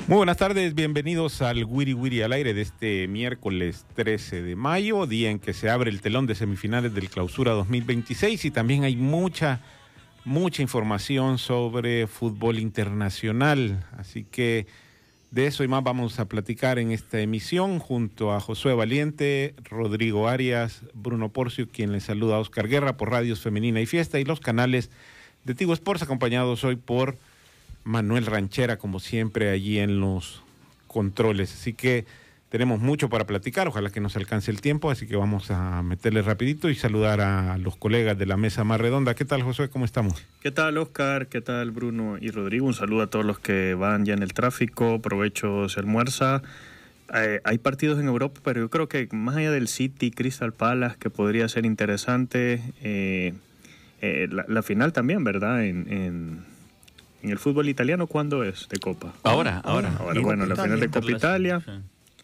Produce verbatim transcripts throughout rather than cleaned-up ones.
Muy buenas tardes, bienvenidos al Wiri Wiri al aire de este miércoles trece de mayo, día en que se abre el telón de semifinales del Clausura dos mil veintiséis y también hay mucha, mucha información sobre fútbol internacional, así que de eso y más vamos a platicar en esta emisión junto a Josué Valiente, Rodrigo Arias, Bruno Porcio, quien les saluda a Oscar Guerra por Radios Femenina y Fiesta y los canales de Tigo Sports, acompañados hoy por Manuel Ranchera, como siempre, allí en los controles. Así que tenemos mucho para platicar, ojalá que nos alcance el tiempo, así que vamos a meterle rapidito y saludar a los colegas de la mesa más redonda. ¿Qué tal, Josué? ¿Cómo estamos? ¿Qué tal, Oscar? ¿Qué tal, Bruno y Rodrigo? Un saludo a todos los que van ya en el tráfico, provecho se almuerza. Eh, hay partidos en Europa, pero yo creo que más allá del City, Crystal Palace, que podría ser interesante, eh, eh, la, la final también, ¿verdad? En... en En el fútbol italiano, ¿cuándo es de Copa? Ahora, ahora. ahora bueno, la final de Copa Italia, sí.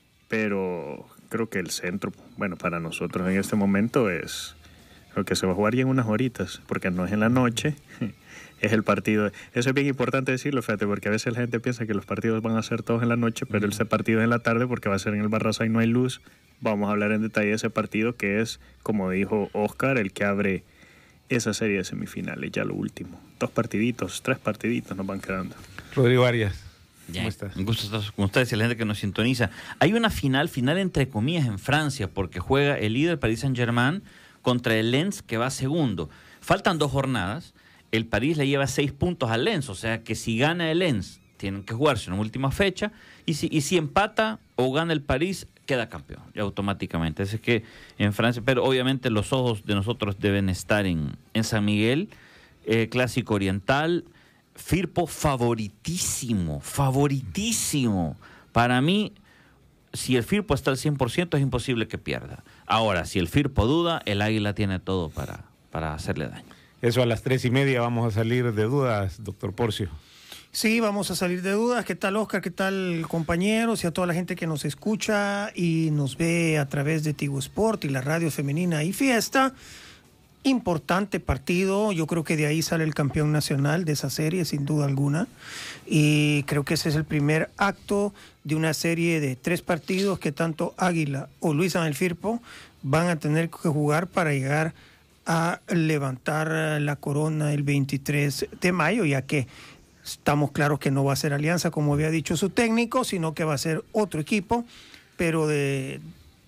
Pero creo que el centro, bueno, para nosotros en este momento es lo que se va a jugar ya en unas horitas, porque no es en la noche, es el partido. Eso es bien importante decirlo, fíjate, porque a veces la gente piensa que los partidos van a ser todos en la noche, pero mm. ese partido es en la tarde porque va a ser en el Barraza y no hay luz. Vamos a hablar en detalle de ese partido que es, como dijo Oscar, el que abre esa serie de semifinales, ya lo último. Dos partiditos, tres partiditos nos van quedando. Rodrigo Arias, ya, ¿cómo estás? Un gusto estar con ustedes y la gente que nos sintoniza. Hay una final, final entre comillas en Francia, porque juega el líder Paris Saint-Germain contra el Lens, que va segundo. Faltan dos jornadas, el París le lleva seis puntos al Lens, o sea que si gana el Lens, tienen que jugarse en una última fecha, y si, y si empata o gana el París, queda campeón, automáticamente. Así que en Francia, pero obviamente los ojos de nosotros deben estar en, en San Miguel, eh, Clásico Oriental, Firpo favoritísimo, favoritísimo. Para mí, si el Firpo está al cien por ciento es imposible que pierda. Ahora, si el Firpo duda, el Águila tiene todo para, para hacerle daño. Eso a las tres y media vamos a salir de dudas, doctor Porcio. Sí, vamos a salir de dudas. ¿Qué tal, Oscar? ¿Qué tal, compañeros? Y a toda la gente que nos escucha y nos ve a través de Tigo Sport y la radio femenina y Fiesta. Importante partido. Yo creo que de ahí sale el campeón nacional de esa serie, sin duda alguna. Y creo que ese es el primer acto de una serie de tres partidos que tanto Águila o Luis Ángel Firpo van a tener que jugar para llegar a levantar la corona el veintitrés de mayo, ya que estamos claros que no va a ser Alianza, como había dicho su técnico, sino que va a ser otro equipo, pero de,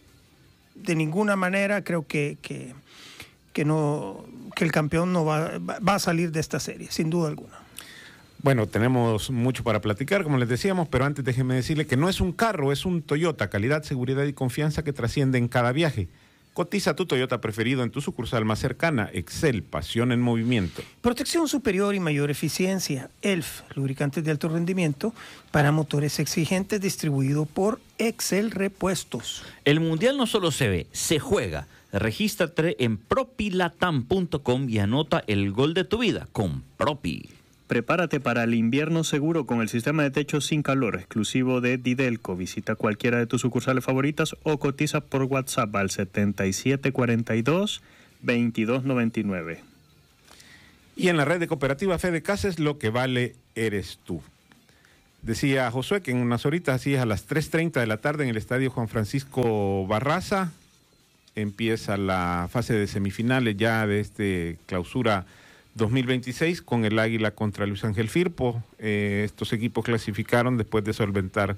de ninguna manera creo que, que, que, no, que el campeón no va, va a salir de esta serie, sin duda alguna. Bueno, tenemos mucho para platicar, como les decíamos, pero antes déjenme decirle que no es un carro, es un Toyota, calidad, seguridad y confianza que trasciende en cada viaje. Cotiza tu Toyota preferido en tu sucursal más cercana. Excel, pasión en movimiento. Protección superior y mayor eficiencia. E L F, lubricantes de alto rendimiento para motores exigentes, distribuido por Excel Repuestos. El Mundial no solo se ve, se juega. Regístrate en propilatam punto com y anota el gol de tu vida con Propi. Prepárate para el invierno seguro con el sistema de techo sin calor exclusivo de Didelco. Visita cualquiera de tus sucursales favoritas o cotiza por WhatsApp al setenta y siete cuarenta y dos, veintidós noventa y nueve. Y en la red de cooperativa Fede Casas, lo que vale eres tú. Decía Josué que en unas horitas, así es, a las tres treinta de la tarde en el estadio Juan Francisco Barraza, empieza la fase de semifinales ya de este Clausura dos mil veintiséis con el Águila contra Luis Ángel Firpo. Eh, estos equipos clasificaron después de solventar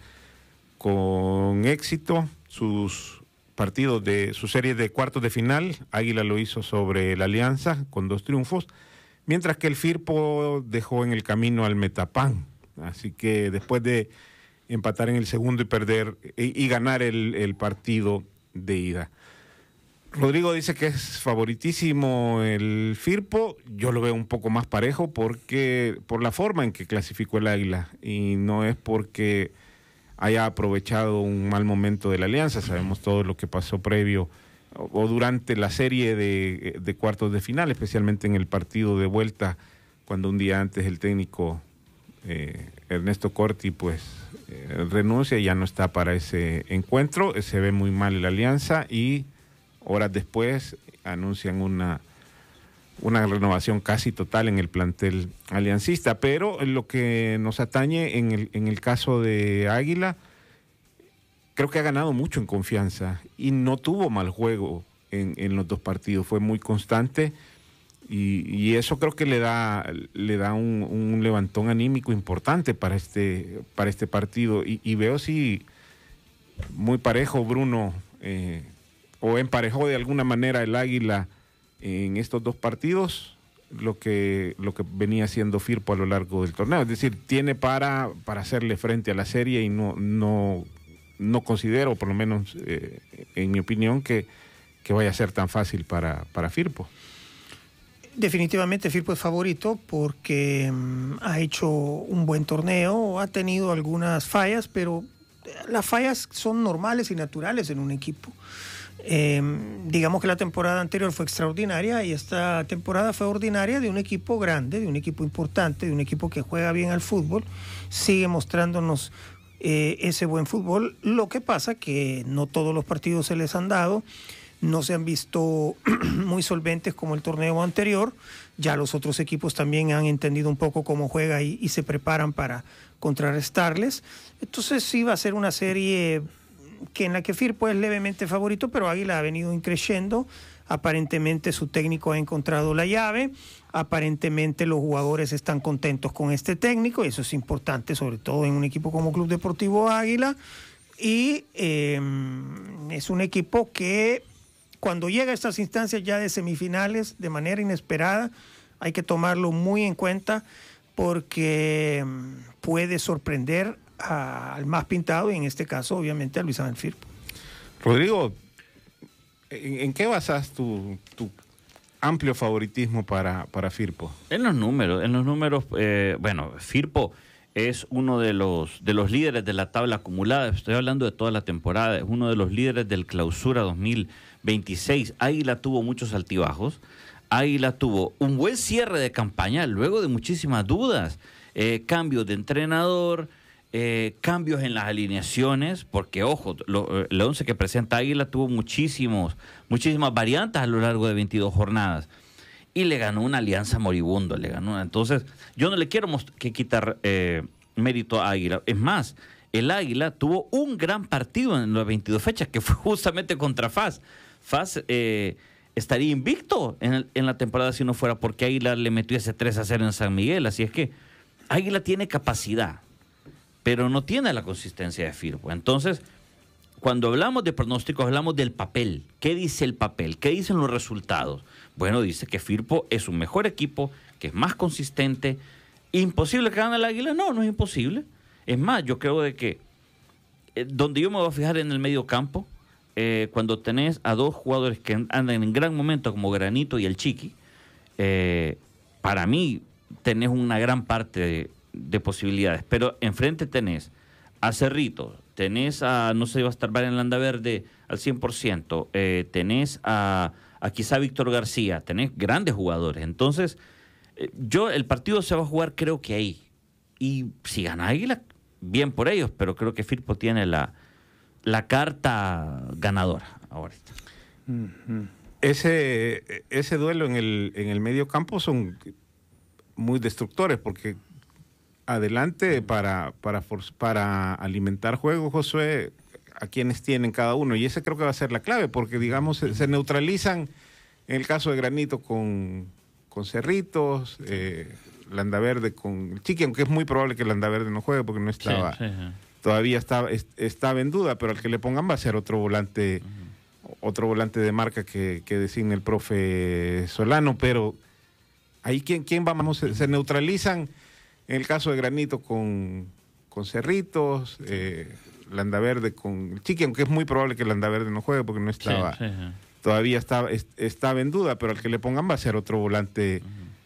con éxito sus partidos de su serie de cuartos de final. Águila lo hizo sobre la Alianza con dos triunfos, mientras que el Firpo dejó en el camino al Metapan. Así que después de empatar en el segundo y perder y, y ganar el, el partido de ida. Rodrigo dice que es favoritísimo el Firpo. Yo lo veo un poco más parejo porque por la forma en que clasificó el Águila, y no es porque haya aprovechado un mal momento de la Alianza. Sabemos todo lo que pasó previo o, o durante la serie de, de cuartos de final, especialmente en el partido de vuelta, cuando un día antes el técnico eh, Ernesto Corti pues eh, renuncia y ya no está para ese encuentro. Se ve muy mal la Alianza y horas después anuncian una una renovación casi total en el plantel aliancista. Pero lo que nos atañe en el, en el caso de Águila, creo que ha ganado mucho en confianza y no tuvo mal juego en, en los dos partidos, fue muy constante y, y eso creo que le da, le da un, un levantón anímico importante para este, para este partido. Y, y veo sí muy parejo Bruno, eh, o emparejó de alguna manera el Águila en estos dos partidos lo que, lo que venía haciendo Firpo a lo largo del torneo. Es decir, tiene para, para hacerle frente a la serie y no... no no considero, por lo menos eh, en mi opinión, que, que vaya a ser tan fácil para, para Firpo. Definitivamente Firpo es favorito porque um, ha hecho un buen torneo, ha tenido algunas fallas, pero las fallas son normales y naturales en un equipo. Eh, digamos que la temporada anterior fue extraordinaria y esta temporada fue ordinaria de un equipo grande, de un equipo importante, de un equipo que juega bien al fútbol, sigue mostrándonos Eh, ese buen fútbol. Lo que pasa que no todos los partidos se les han dado, no se han visto muy solventes como el torneo anterior. Ya los otros equipos también han entendido un poco cómo juega y, y se preparan para contrarrestarles. Entonces sí va a ser una serie que en la que Firpo es levemente favorito, pero Águila ha venido increciendo. Aparentemente su técnico ha encontrado la llave, aparentemente los jugadores están contentos con este técnico, y eso es importante, sobre todo en un equipo como Club Deportivo Águila, y eh, es un equipo que cuando llega a estas instancias ya de semifinales de manera inesperada, hay que tomarlo muy en cuenta porque puede sorprender a, al más pintado, y en este caso obviamente a Luis Ángel Firpo. Rodrigo, ¿En, ¿En qué basas tu, tu amplio favoritismo para, para Firpo? En los números, en los números, eh, bueno, Firpo es uno de los, de los líderes de la tabla acumulada, estoy hablando de toda la temporada, es uno de los líderes del Clausura dos mil veintiséis. Águila tuvo muchos altibajos, Águila tuvo un buen cierre de campaña luego de muchísimas dudas, eh, cambios de entrenador, Eh, cambios en las alineaciones, porque ojo, lo, el once que presenta Águila tuvo muchísimos, muchísimas variantes a lo largo de veintidós jornadas y le ganó una Alianza moribundo, le ganó. Entonces, yo no le quiero que quitar eh, mérito a Águila. Es más, el Águila tuvo un gran partido en las veintidós fechas, que fue justamente contra F A S. F A S eh, estaría invicto en, el, en la temporada si no fuera porque Águila le metió ese tres a cero en San Miguel. Así es que Águila tiene capacidad, pero no tiene la consistencia de Firpo. Entonces, cuando hablamos de pronósticos, hablamos del papel. ¿Qué dice el papel? ¿Qué dicen los resultados? Bueno, dice que Firpo es un mejor equipo, que es más consistente. ¿Imposible que gane el Águila? No, no es imposible. Es más, yo creo de que eh, donde yo me voy a fijar en el medio campo, eh, cuando tenés a dos jugadores que andan en gran momento, como Granito y el Chiqui, eh, para mí tenés una gran parte de de posibilidades, pero enfrente tenés a Cerrito, tenés a, no sé, va a estar Brian Landaverde al cien por ciento, eh, tenés a, a quizá Víctor García, tenés grandes jugadores. Entonces, eh, yo, el partido se va a jugar creo que ahí, y si gana Águila, bien por ellos, pero creo que Firpo tiene la, la carta ganadora ahorita. Uh-huh. Ese, ese duelo en el, en el medio campo son muy destructores, porque adelante para, para, para alimentar juego, Josué, a quienes tienen cada uno, y ese creo que va a ser la clave, porque digamos se, se neutralizan en el caso de Granito con, con Cerritos, eh, Landaverde con Chiqui, aunque es muy probable que Landaverde no juegue porque no estaba, sí, sí, sí. todavía estaba, estaba en duda, pero al que le pongan va a ser otro volante, uh-huh. otro volante de marca que, que designe el profe Solano. Pero ahí quién, quién vamos, se, se neutralizan en el caso de Granito con, con Cerritos, eh, Landaverde con Chiqui, aunque es muy probable que Landaverde no juegue porque no estaba, sí, sí, sí. todavía estaba, est, estaba en duda, pero al que le pongan va a ser otro volante, uh-huh.